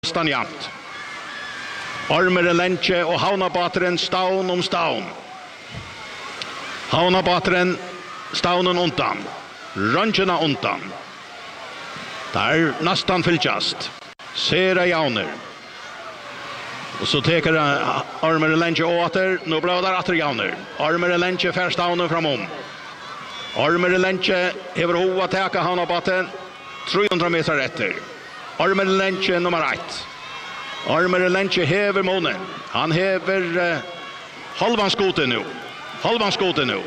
Stanjant. Ormeren Lentje og Havnabateren stavn om stavn. Havnabateren stavnen undan. Röntgena undan. Der nästan fylltjast. Sera jauner. Och så teker Ormeren Lentje åter. Nu blir det atter jauner. Ormeren Lentje fär stavnen framom. Ormeren Lentje hever hova teka Havnabateren 300 meter etter. Ormeren Lentje nummer 1. Ormeren Lentje hever månen. Han hever halvan skoten nu. Halvan skoten nu.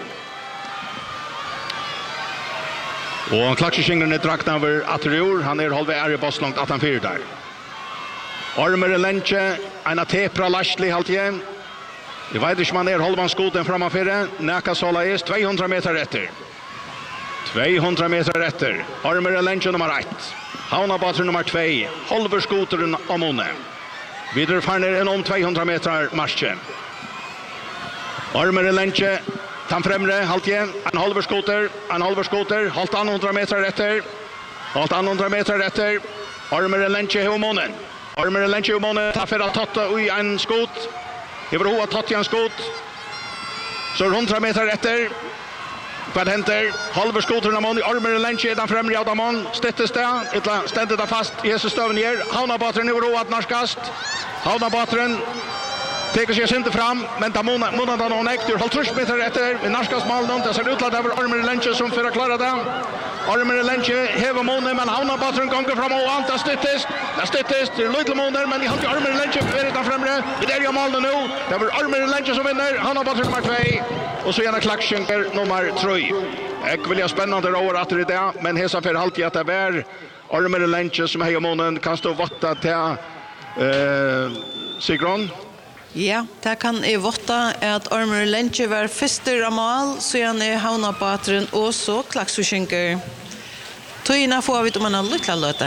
Og klakseskingerne drakna over atrior. Han halve i bosslångt at han fyrer der. Ormeren Lentje, en tepra lashtlig halt igjen. Jeg vet ikke man halvan skoten framafyrer. Næka sola 200 meter etter. 200 meter etter. Ormeren Lentje nummer 1. Havnabateren nummer 2. Halver skoteren om månen. Videre farner en om 200 meter marsje. Ormeren Lentje, tan fremre, halt igjen, en halver skoter, halt 100 meter etter, halt 100 meter etter, Ormeren Lentje i månen. Ormeren Lentje i månen, ta for at tatt i en skot, hever hoa tatt i en skot, så 100 meter etter, vad henter, halver skoteren av månen, Ormeren Lentje, den fremre av månen, stettes det, stendet det fast, Jesus støven gjer, Havnabateren hever hoa narskast, Havnabateren, teker sig inte fram, men ta månaden någon ektur, 50 meter efter, i narskast malen, det ser ut att det var Ormeren Lentje som för att klara det. Ormeren Lentje hever månen, men Havnabateren gånger fram och allt, det styttes, det är lite månen, men i halvt Ormeren Lentje är det framre, det är ju malen nu, det var Ormeren Lentje som vinner, Havnabateren nummer 2, och så gärna klackskänker nummer 3. Jag vill ha spännande år att det är, men hesa för alltid att det var Ormeren Lentje som hejer månen, kan stå vatta till Sigrun. Ja, det kan jeg votta at Ormeren Lentje var første ramal, så gjerne Havnabateren og så klaksukjenker. Tøyene får vi om en lykkelig løte.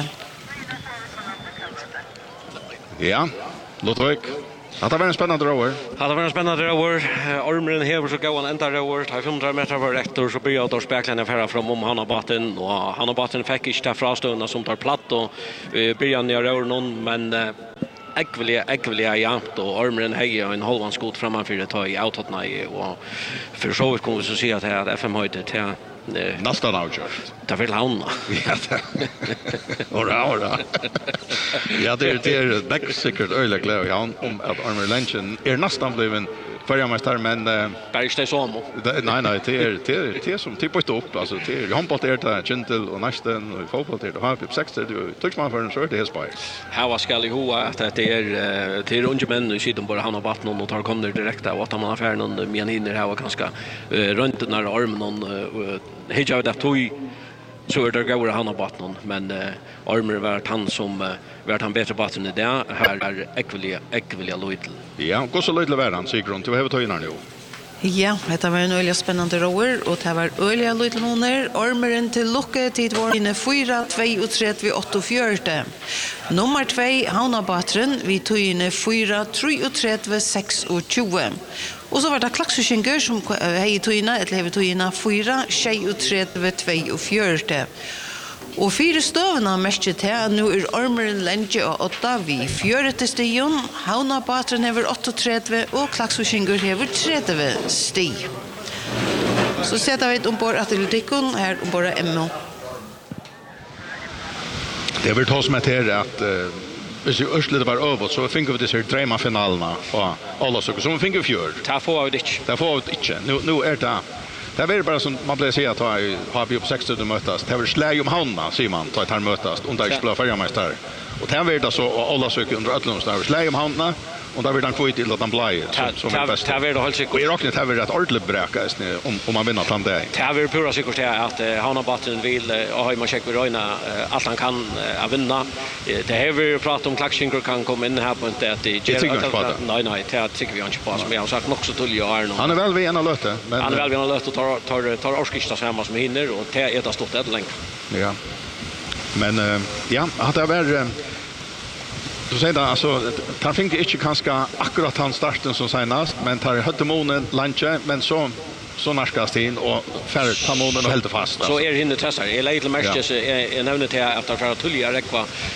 Ja, Lotvik. Det har vært en spennende rover. Det har vært en spennende rover. Ormeren hever så gåan enda rover. Det er 500 meter for rektor, så blir det speklene færre fram om Havnabateren. Og Havnabateren fikk ikke til frastående som tar platt, og blir han i rover men Ekvelia jamt och Ormeren hejer en halvan skot framför det tar i outotna och för så vidt kommer vi så se att här FM har det till nästan avgjort. Det vill han. Ja. Ora. Ja, det är säkert öliga glädje om att Ormeren Lentje nästan blivit förjamästare men Bergstad som. Nej, det är som typ på upp alltså det handboll det gentle och nästan och fotboll det har upp 6 du touch man för en short det är spy. Här ska det hoa att det är till ungmän nu sitter bara han och vatten och tar kommer direkt av att man affär någon men hinner här och ganska runt den där armen och hejja det tog så är det går han och vatten men Ormeren var han som vart han bättre vatten i det här är ekvelia Lloyd. Ja, går så Lloyd leveran Sigrun du har tagit nu. Ja, det var en øyelig spennende rover, og det var øyelig lytte måneder. Ormeren til lukke tid var inne 4-32-48. Nummer 2, Havnabateren, vi tog inne 4-33-26. Og så var det klaksukjenker som hei tog inne, eller hei tog inne 4-33-42. Og 4 støvene mest til at nå Ormeren Lentje og 8 vi 4. stigen, Havnabateren hever 38 og klaksukjenker hever 30 sti. Så setter vi ombord atletikken her ombord MO. Det vill ta som ett här att hvis ju Ørslet var över så fick vi det här drömmarfinalerna och alla så som fick vi fjör. Ta får vi det. Det får vi inte. Nu är det det är bara som man blir säga att har vi på 60 mötas. Det är slag om handa ser man tar ett mötas och där spelar förjamästare. Och det blir det så alla söker under öllum så slag om handa och där vill han få till att han blir som är bäst. Det vill hålla sig. Och i rocknet har vi rätt ordentligt bräka om man vinner fram det. Det vill pura sig kort att Havnabateren vill ha man check med Röjna att han kan vinna. Det har vi pratat om klackskinker kan komma in här på inte att det nej det tycker vi inte på som jag har sagt också till Arno. Han är väl vid en löte men han är väl vid en löte och tar orskista samma som hinner och det är det stort ett länge. Ja. Men ja, att det var du säger alltså han fick inte kanske akkurat han starten som senast men tar höttemonen lunch men så narskast in och färd ta månen och helt fast. Så är hinner testa. Jag lägger till märkes jag nämnde till att för att tulja räkva